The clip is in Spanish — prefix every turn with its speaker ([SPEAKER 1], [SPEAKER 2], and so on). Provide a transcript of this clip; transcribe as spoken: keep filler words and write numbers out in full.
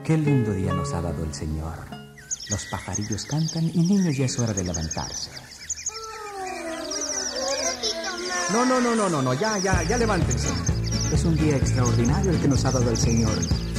[SPEAKER 1] Qué lindo día nos ha dado el Señor. Los pajarillos cantan y niños, ya es hora de levantarse. No, no, no, no, no, no, ya, ya, ya levántense. Es un día extraordinario el que nos ha dado el Señor.